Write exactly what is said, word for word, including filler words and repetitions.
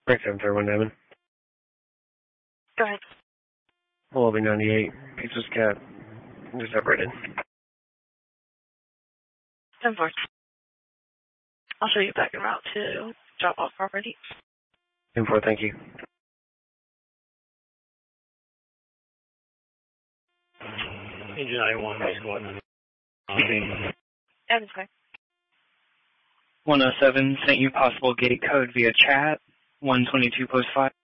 Break seven thirty-one Diamond. Go ahead. Lobby ninety-eight. Pizza's Cat. You're separated. ten four. I'll show you back en route to drop off property. ten four, thank you. Agent ninety-one, one. That is correct. one oh seven sent you possible gate code via chat. one twenty-two post five.